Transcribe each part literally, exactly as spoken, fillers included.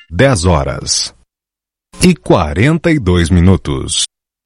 dez horas e quarenta e dois minutos.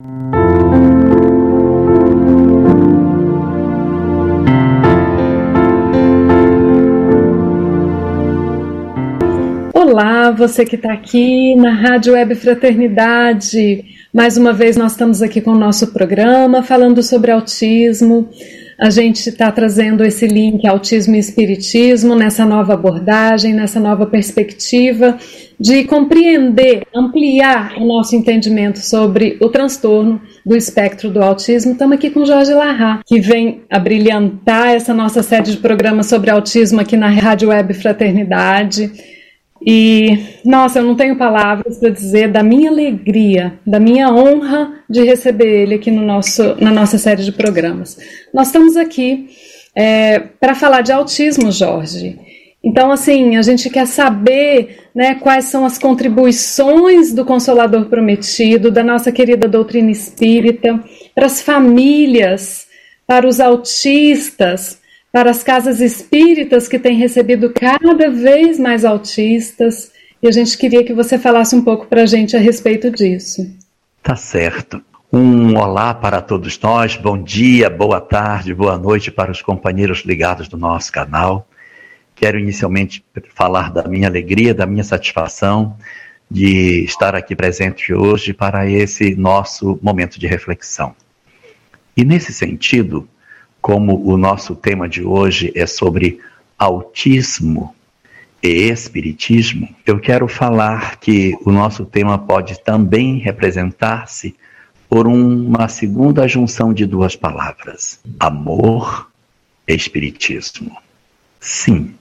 Olá, você que está aqui na Rádio Web Fraternidade. Mais uma vez nós estamos aqui com o nosso programa falando sobre autismo. A gente está trazendo esse link autismo e espiritismo nessa nova abordagem, nessa nova perspectiva de compreender, ampliar o nosso entendimento sobre o transtorno do espectro do autismo. Estamos aqui com o Jorge Larra, que vem abrilhantar essa nossa série de programas sobre autismo aqui na Rádio Web Fraternidade. E, nossa, eu não tenho palavras para dizer da minha alegria, da minha honra de receber ele aqui no nosso, na nossa série de programas. Nós estamos aqui é, para falar de autismo, Jorge. Então, assim, a gente quer saber, né, quais são as contribuições do Consolador Prometido, da nossa querida doutrina espírita, para as famílias, para os autistas, para as casas espíritas que têm recebido cada vez mais autistas, e a gente queria que você falasse um pouco para a gente a respeito disso. Tá certo. Um olá para todos nós, bom dia, boa tarde, boa noite para os companheiros ligados do nosso canal. Quero inicialmente falar da minha alegria, da minha satisfação de estar aqui presente hoje para esse nosso momento de reflexão. E nesse sentido, como o nosso tema de hoje é sobre autismo e espiritismo, eu quero falar que o nosso tema pode também representar-se por uma segunda junção de duas palavras: amor e espiritismo. Sim,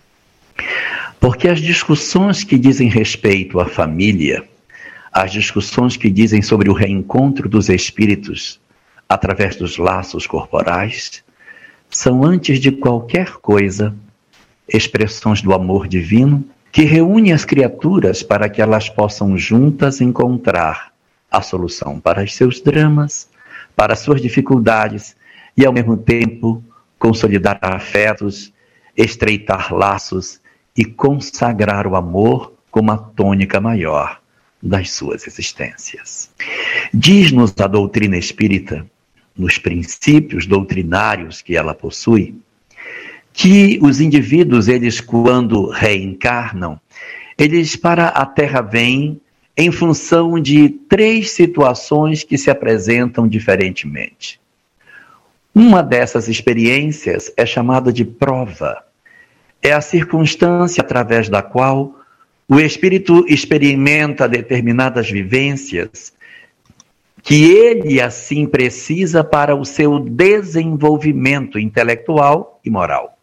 porque as discussões que dizem respeito à família, as discussões que dizem sobre o reencontro dos espíritos através dos laços corporais, são, antes de qualquer coisa, expressões do amor divino que reúne as criaturas para que elas possam juntas encontrar a solução para os seus dramas, para as suas dificuldades e, ao mesmo tempo, consolidar afetos, estreitar laços e consagrar o amor como a tônica maior das suas existências. Diz-nos a doutrina espírita, nos princípios doutrinários que ela possui, que os indivíduos, eles quando reencarnam, eles para a Terra vêm em função de três situações que se apresentam diferentemente. Uma dessas experiências é chamada de prova. É a circunstância através da qual o espírito experimenta determinadas vivências que ele assim precisa para o seu desenvolvimento intelectual e moral.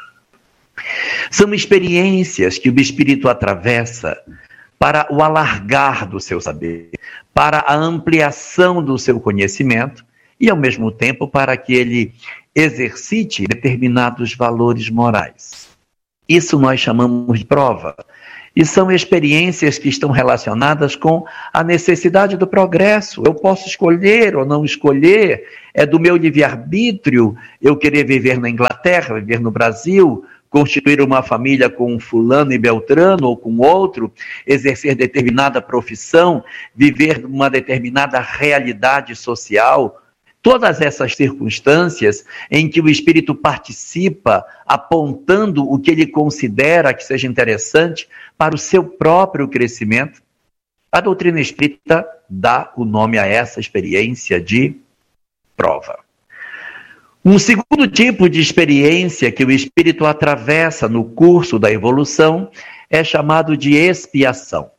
São experiências que o espírito atravessa para o alargar do seu saber, para a ampliação do seu conhecimento e, ao mesmo tempo, para que ele exercite determinados valores morais. Isso nós chamamos de prova. E são experiências que estão relacionadas com a necessidade do progresso. Eu posso escolher ou não escolher, é do meu livre-arbítrio eu querer viver na Inglaterra, viver no Brasil, constituir uma família com fulano e beltrano ou com outro, exercer determinada profissão, viver uma determinada realidade social. Todas essas circunstâncias em que o espírito participa, apontando o que ele considera que seja interessante para o seu próprio crescimento, a doutrina espírita dá o nome a essa experiência de prova. Um segundo tipo de experiência que o espírito atravessa no curso da evolução é chamado de expiação.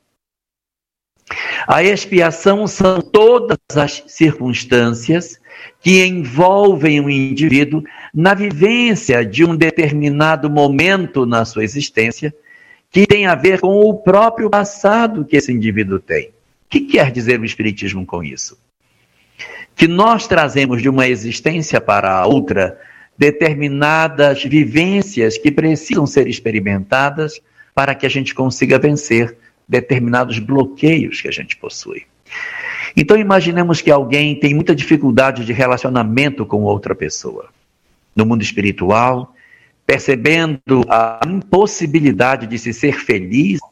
A expiação são todas as circunstâncias que envolvem o indivíduo na vivência de um determinado momento na sua existência que tem a ver com o próprio passado que esse indivíduo tem. O que quer dizer o Espiritismo com isso? Que nós trazemos de uma existência para a outra determinadas vivências que precisam ser experimentadas para que a gente consiga vencer determinados bloqueios que a gente possui. Então imaginemos que alguém tem muita dificuldade de relacionamento com outra pessoa. No mundo espiritual, percebendo a impossibilidade de se ser feliz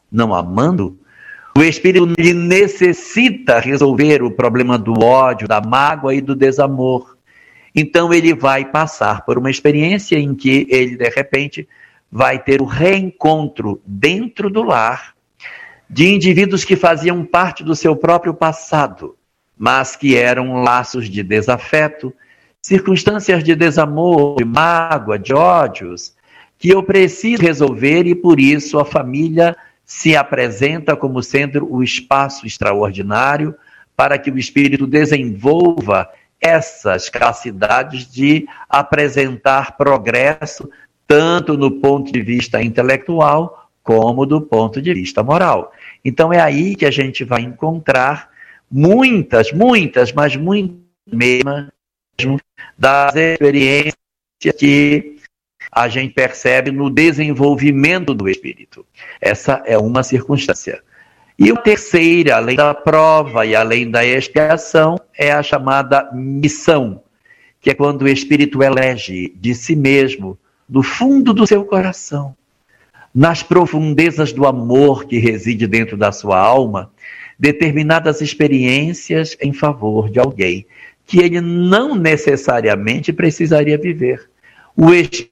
não amando, o espírito ele necessita resolver o problema do ódio, da mágoa e do desamor. Então ele vai passar por uma experiência em que ele, de repente, vai ter o reencontro dentro do lar de indivíduos que faziam parte do seu próprio passado, mas que eram laços de desafeto, circunstâncias de desamor, de mágoa, de ódios, que eu preciso resolver, e por isso a família se apresenta como sendo o espaço extraordinário para que o espírito desenvolva essas capacidades de apresentar progresso, tanto no ponto de vista intelectual, como do ponto de vista moral. Então é aí que a gente vai encontrar muitas, muitas, mas muitas mesmo das experiências que a gente percebe no desenvolvimento do espírito. Essa é uma circunstância. E a terceira, além da prova e além da expiação, é a chamada missão, que é quando o espírito elege de si mesmo, do fundo do seu coração, nas profundezas do amor que reside dentro da sua alma, determinadas experiências em favor de alguém que ele não necessariamente precisaria viver. O espírito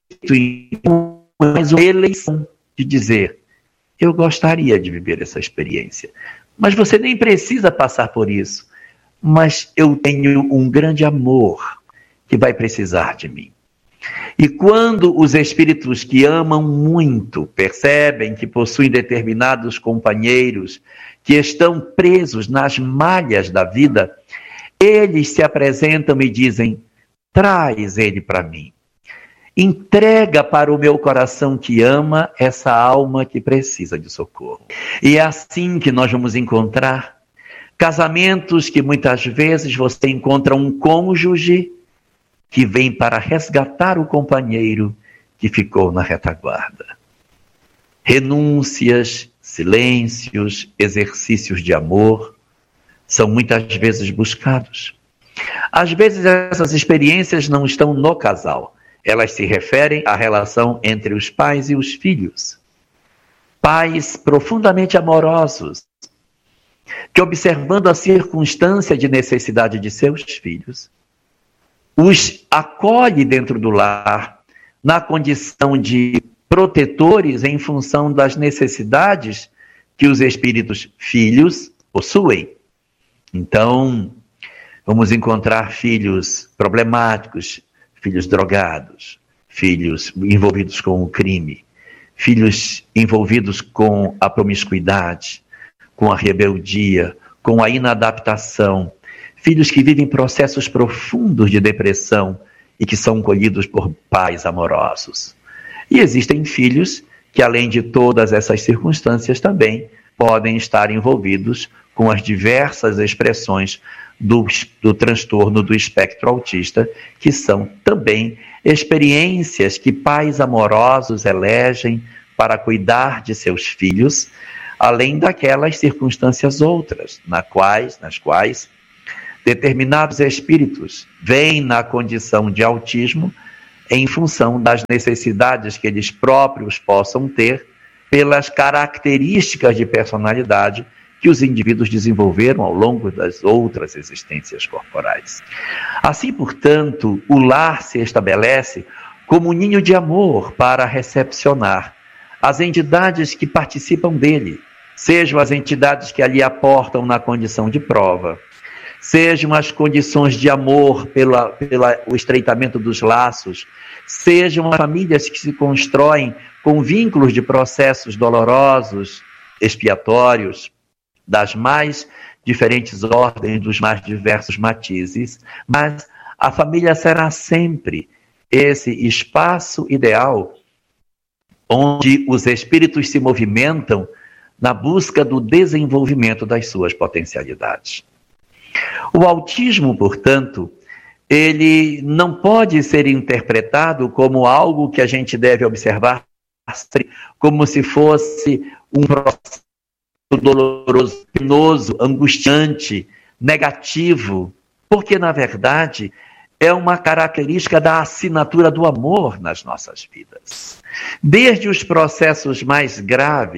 mais uma eleição de dizer: eu gostaria de viver essa experiência, mas você nem precisa passar por isso, mas eu tenho um grande amor que vai precisar de mim. E quando os espíritos que amam muito percebem que possuem determinados companheiros que estão presos nas malhas da vida, eles se apresentam e dizem: traz ele para mim. Entrega para o meu coração que ama essa alma que precisa de socorro. E é assim que nós vamos encontrar casamentos que muitas vezes você encontra um cônjuge que vem para resgatar o companheiro que ficou na retaguarda. Renúncias, silêncios, exercícios de amor são muitas vezes buscados. Às vezes essas experiências não estão no casal. Elas se referem à relação entre os pais e os filhos. Pais profundamente amorosos, que observando a circunstância de necessidade de seus filhos, os acolhe dentro do lar, na condição de protetores em função das necessidades que os espíritos filhos possuem. Então, vamos encontrar filhos problemáticos, filhos drogados, filhos envolvidos com o crime, filhos envolvidos com a promiscuidade, com a rebeldia, com a inadaptação, filhos que vivem processos profundos de depressão e que são colhidos por pais amorosos. E existem filhos que, além de todas essas circunstâncias, também podem estar envolvidos com as diversas expressões Do, do transtorno do espectro autista, que são também experiências que pais amorosos elegem para cuidar de seus filhos, além daquelas circunstâncias outras, nas quais, nas quais determinados espíritos vêm na condição de autismo em função das necessidades que eles próprios possam ter pelas características de personalidade que os indivíduos desenvolveram ao longo das outras existências corporais. Assim, portanto, o lar se estabelece como um ninho de amor para recepcionar as entidades que participam dele, sejam as entidades que ali aportam na condição de prova, sejam as condições de amor pela, pela, o estreitamento dos laços, sejam as famílias que se constroem com vínculos de processos dolorosos, expiatórios, das mais diferentes ordens, dos mais diversos matizes, mas a família será sempre esse espaço ideal onde os espíritos se movimentam na busca do desenvolvimento das suas potencialidades. O autismo, portanto, ele não pode ser interpretado como algo que a gente deve observar como se fosse um processo doloroso, penoso, angustiante, negativo, porque, na verdade, é uma característica da assinatura do amor nas nossas vidas. Desde os processos mais graves,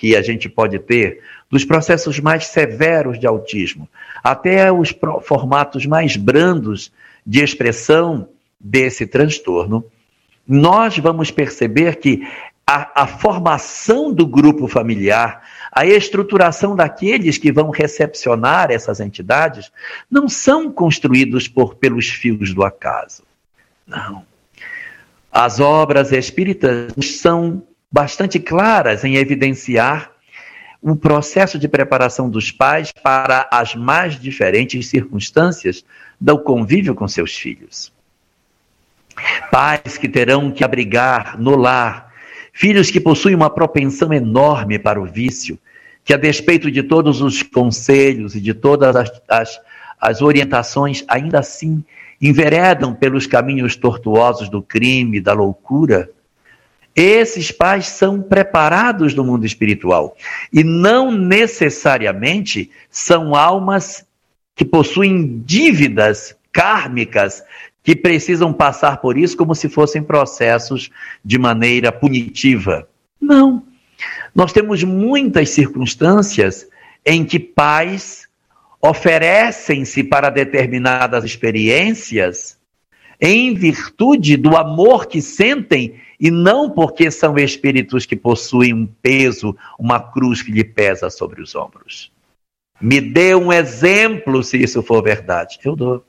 que a gente pode ter, dos processos mais severos de autismo, até os formatos mais brandos de expressão desse transtorno, nós vamos perceber que a, a formação do grupo familiar, a estruturação daqueles que vão recepcionar essas entidades, não são construídos por, pelos fios do acaso. Não. As obras espíritas são bastante claras em evidenciar o processo de preparação dos pais para as mais diferentes circunstâncias do convívio com seus filhos. Pais que terão que abrigar no lar filhos que possuem uma propensão enorme para o vício, que a despeito de todos os conselhos e de todas as, as, as orientações, ainda assim enveredam pelos caminhos tortuosos do crime, da loucura. Esses pais são preparados no mundo espiritual e não necessariamente são almas que possuem dívidas kármicas que precisam passar por isso como se fossem processos de maneira punitiva. Não. Nós temos muitas circunstâncias em que pais oferecem-se para determinadas experiências em virtude do amor que sentem e não porque são espíritos que possuem um peso, uma cruz que lhe pesa sobre os ombros. Me dê um exemplo se isso for verdade. Eu dou.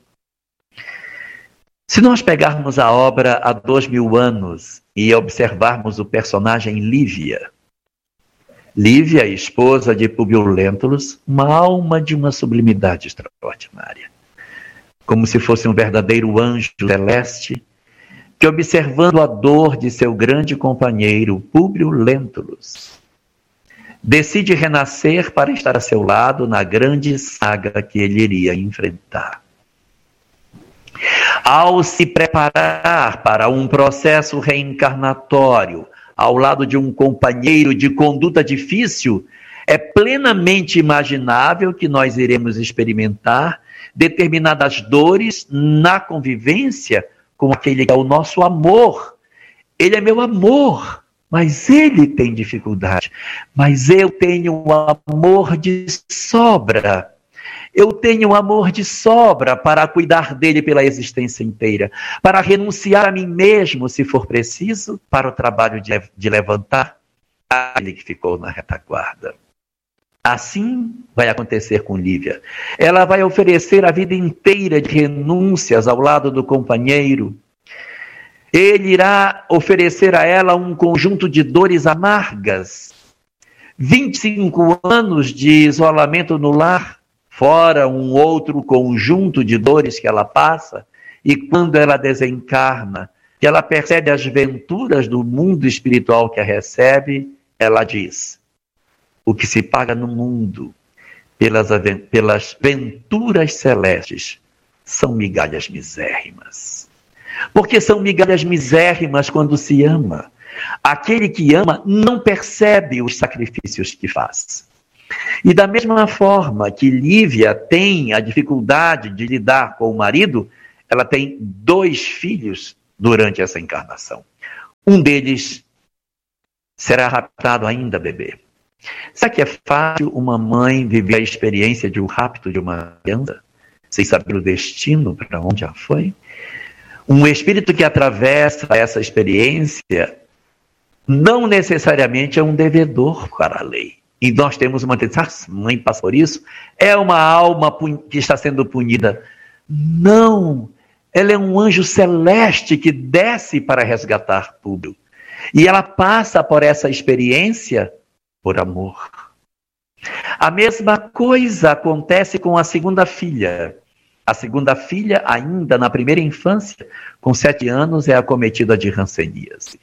Se nós pegarmos a obra há dois mil anos e observarmos o personagem Lívia, Lívia, esposa de Públio Lentulus, uma alma de uma sublimidade extraordinária, como se fosse um verdadeiro anjo celeste, que observando a dor de seu grande companheiro, Públio Lentulus, decide renascer para estar a seu lado na grande saga que ele iria enfrentar. Ao se preparar para um processo reencarnatório, ao lado de um companheiro de conduta difícil, é plenamente imaginável que nós iremos experimentar determinadas dores na convivência com aquele que é o nosso amor. Ele é meu amor, mas ele tem dificuldade. Mas eu tenho amor de sobra. Eu tenho amor de sobra para cuidar dele pela existência inteira, para renunciar a mim mesmo, se for preciso, para o trabalho de, de levantar aquele que ficou na retaguarda. Assim vai acontecer com Lívia. Ela vai oferecer a vida inteira de renúncias ao lado do companheiro. Ele irá oferecer a ela um conjunto de dores amargas. vinte e cinco anos de isolamento no lar, fora um outro conjunto de dores que ela passa, e quando ela desencarna, que ela percebe as venturas do mundo espiritual que a recebe, ela diz: o que se paga no mundo pelas, pelas venturas celestes são migalhas misérrimas. Porque são migalhas misérrimas quando se ama. Aquele que ama não percebe os sacrifícios que faz. E da mesma forma que Lívia tem a dificuldade de lidar com o marido, ela tem dois filhos durante essa encarnação. Um deles será raptado ainda bebê. Será que é fácil uma mãe viver a experiência de um rapto de uma criança, sem saber o destino para onde ela foi? Um espírito que atravessa essa experiência não necessariamente é um devedor para a lei. E nós temos uma tendência, ah, mãe passa por isso, é uma alma que está sendo punida. Não, ela é um anjo celeste que desce para resgatar Públio. E ela passa por essa experiência por amor. A mesma coisa acontece com a segunda filha. A segunda filha, ainda na primeira infância, com sete anos, é acometida de hanseníase.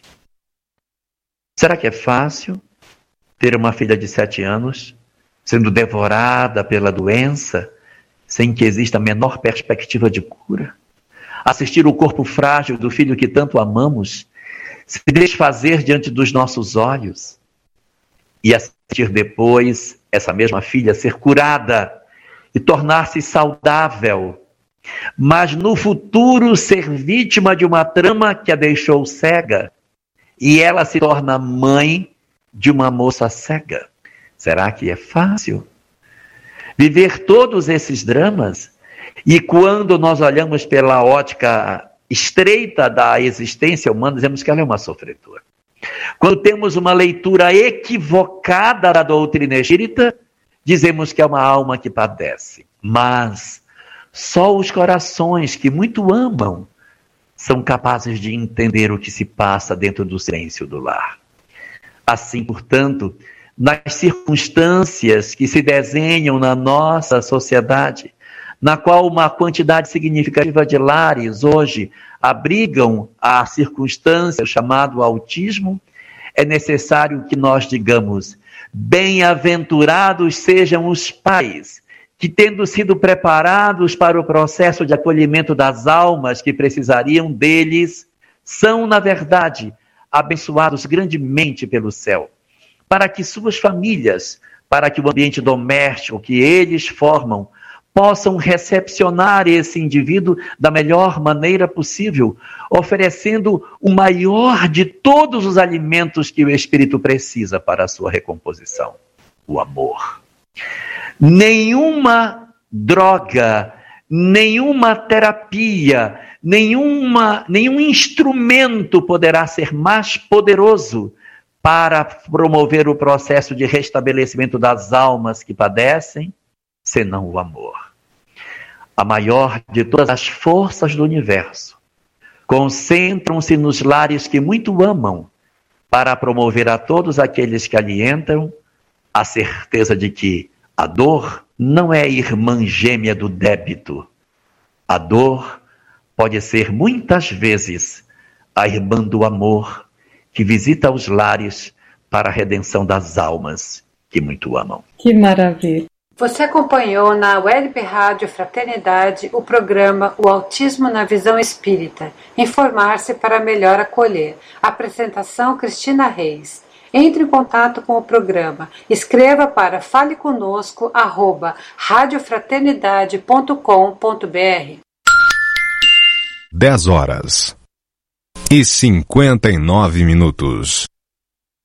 Será que é fácil ter uma filha de sete anos sendo devorada pela doença, sem que exista a menor perspectiva de cura? Assistir o corpo frágil do filho que tanto amamos se desfazer diante dos nossos olhos e assistir depois essa mesma filha ser curada e tornar-se saudável, mas no futuro ser vítima de uma trama que a deixou cega, e ela se torna mãe de uma moça cega. Será que é fácil viver todos esses dramas? E quando nós olhamos pela ótica estreita da existência humana, dizemos que ela é uma sofredora. Quando temos uma leitura equivocada da doutrina espírita, dizemos que é uma alma que padece. Mas só os corações que muito amam são capazes de entender o que se passa dentro do silêncio do lar. Assim, portanto, nas circunstâncias que se desenham na nossa sociedade, na qual uma quantidade significativa de lares hoje abrigam a circunstância chamada autismo, é necessário que nós digamos: bem-aventurados sejam os pais que, tendo sido preparados para o processo de acolhimento das almas que precisariam deles, são, na verdade, abençoados grandemente pelo céu, para que suas famílias, para que o ambiente doméstico que eles formam, possam recepcionar esse indivíduo da melhor maneira possível, oferecendo o maior de todos os alimentos que o espírito precisa para a sua recomposição: o amor. Nenhuma droga, nenhuma terapia, nenhuma, nenhum instrumento poderá ser mais poderoso para promover o processo de restabelecimento das almas que padecem, senão o amor. A maior de todas as forças do universo concentram-se nos lares que muito amam, para promover a todos aqueles que ali entram a certeza de que a dor não é irmã gêmea do débito. A dor pode ser muitas vezes a irmã do amor, que visita os lares para a redenção das almas que muito amam. Que maravilha! Você acompanhou na Web Rádio Fraternidade o programa O Autismo na Visão Espírita. Informar-se para melhor acolher. Apresentação: Cristina Reis. Entre em contato com o programa. Escreva para faleconosco arroba radiofraternidade ponto com ponto br. dez horas e cinquenta e nove minutos.